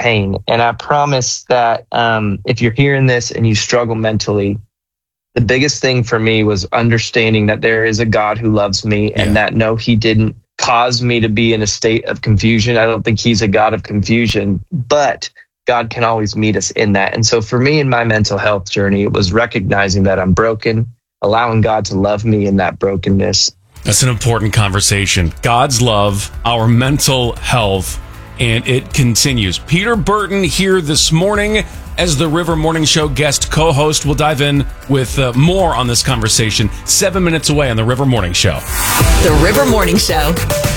pain. And I promise that if you're hearing this and you struggle mentally, the biggest thing for me was understanding that there is a God who loves me and that no, he didn't cause me to be in a state of confusion. I don't think he's a God of confusion, but God can always meet us in that. And so for me in my mental health journey, it was recognizing that I'm broken, allowing God to love me in that brokenness. That's an important conversation. God's love, our mental health, and it continues. Peter Burton here this morning as the River Morning Show guest co-host. We'll dive in with more on this conversation 7 minutes away on the River Morning Show. The River Morning Show.